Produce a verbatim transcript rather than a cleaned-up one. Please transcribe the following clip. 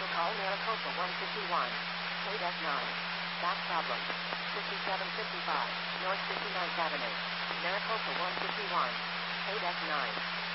Call Maricopa one fifty-one. eight F nine. Back problem. fifty-seven fifty-five North fifty-ninth Avenue. Maricopa one fifty-one. eight F nine.